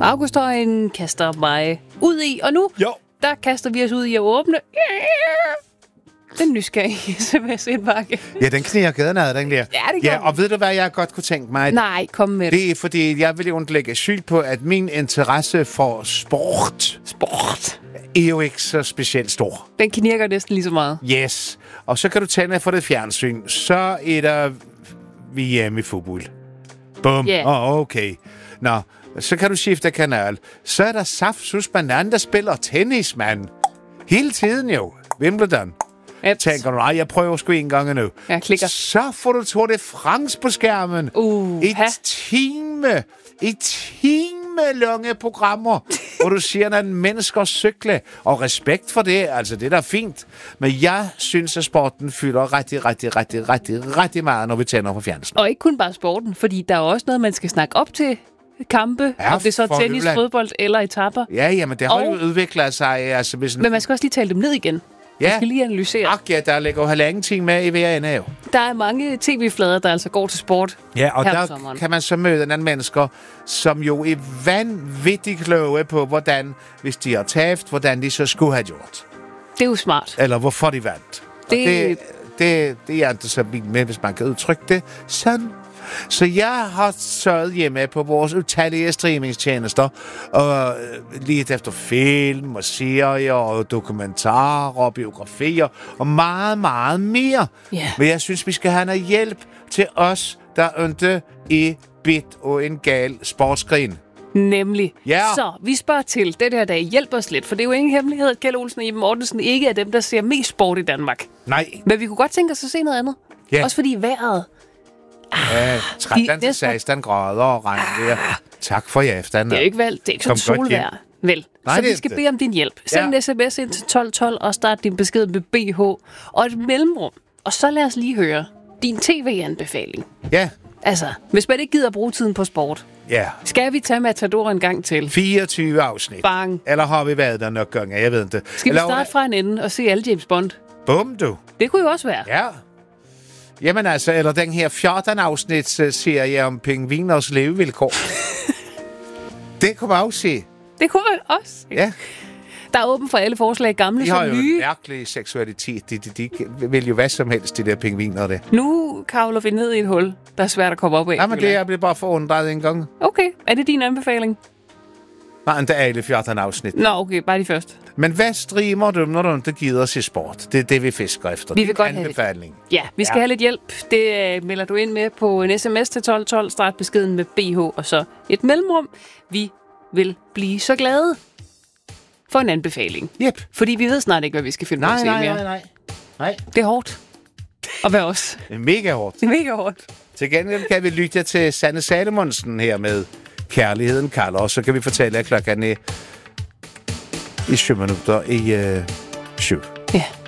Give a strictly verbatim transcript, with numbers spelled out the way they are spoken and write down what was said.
Augusthøjen kaster mig ud i, og nu, jo. der kaster vi os ud i at åbne den nysgerrige sms-indbakke. Ja, den kniger gaden ad, den der. Ja, det gør Ja, og ved du, hvad jeg godt kunne tænke mig? Nej, kom med det. Det er, fordi jeg vil jo lægge skyld på, at min interesse for sport, Sport. er jo ikke så specielt stor. Den knirker næsten lige så meget. Yes. Og så kan du tænde for det fjernsyn. Så er der V M i fodbold. Bum. Yeah. Åh, oh, okay. Nå, så kan du skifte kanal. Så er der Saftsus Banan, der spiller tennis, mand. Hele tiden jo. Wimbledon. Et. Tænker du, nej, jeg prøver sgu en gang nu. Jeg klikker. Så får du Tour de France på skærmen. Uh, Et time. Et time lange programmer, hvor du siger, at mennesker cykler. Og respekt for det, altså det er da fint. Men jeg synes, at sporten fylder rigtig, rigtig, rigtig, rigtig, rigtig meget, når vi tænder på fjernsynet. Og ikke kun bare sporten, fordi der er også noget, man skal snakke op til kampe. Ja, om det er så for tennis, Jylland. fodbold eller etapper. Ja, jamen det har Og- jo udviklet sig. Altså, hvis en... Men man skal også lige tale dem ned igen. Ja. Man skal lige analysere. Ak, ja, der ligger jo halvanden time med i hver ende jo. Der er mange tv-flader, der altså går til sport. Ja, og her på der sommeren. kan man så møde nogle mennesker, som jo er vanvittigt kloge på, hvordan, hvis de har tabt, hvordan de så skulle have gjort. Det er jo smart. Eller hvorfor de vandt. Og Det- Det, det, det er ikke så vildt med, hvis man kan udtrykke det sådan. Så jeg har sørget hjemme på vores utallige streamingstjenester og øh, lidt efter film og serier og dokumentarer og biografier og meget, meget mere. Ja. Men jeg synes, vi skal have noget hjælp til os, der ikke er bit og en gal sportsgren. Nemlig. Ja. Så vi spørger til det der dag. Hjælp os lidt, for det er jo ingen hemmelighed, at Kjeld Olsen og Iben Mortensen ikke er dem, der ser mest sport i Danmark. Nej. Men vi kunne godt tænke os at se noget andet. Ja. Også fordi vejret. Ja, tretten det er til seksten grader og regnvejr. Tak for i aften. Det er jo ikke valgt. Det er ikke Kom sådan godt hjem. solvejr. Vel. Nej, så det er vi skal det. bede om din hjælp. Send Ja. en sms ind til tolv tolv og start din besked med B H og et mellemrum. Og så lad os lige høre din tv-anbefaling. Ja, Altså, hvis man ikke gider bruge tiden på sport, ja. skal vi tage Matador en gang til? fireogtyve afsnit. Bang. Eller har vi været der nok gange? Jeg ved ikke. Skal vi Eller, starte fra en ende og se alle James Bond? Bum, du. Det kunne jo også være. Ja. Jamen altså, eller den her fjorten afsnits uh, serie om pingviners levevilkår. Det kunne man også se. Det kunne man også. Ja. Der er åben for alle forslag, gamle De har som jo en nye. mærkelig seksualitet. De, de, de vil jo hvad som helst, de der pingviner der. Nu kravler vi ned i et hul, der er svært at komme op af. Ja, men det er jeg blev bare forundret en gang. Okay, er det din anbefaling? Nej, ikke alle fjorten afsnit. Nå, okay, bare de første. Men hvad streamer du, når du ikke gider at se sport? Det er det, vi fisker efter. Vi Det vil er godt en have det. anbefaling. Ja, vi skal Ja. have lidt hjælp. Det uh, melder du ind med på en sms til tolv tolv. Start beskeden med B H og så et mellemrum. Vi vil blive så glade for en anbefaling. Yep. Fordi vi ved snart ikke, hvad vi skal finde på Nej, at se nej, mere. nej, nej. Nej, Det er hårdt. Og hvad også? det er mega hårdt. Det er mega hårdt. Til gengæld kan vi lytte til Sanne Salomonsen her med Kærligheden kalder, og så kan vi fortælle, at klokken er i syv minutter i øh, syv. Ja.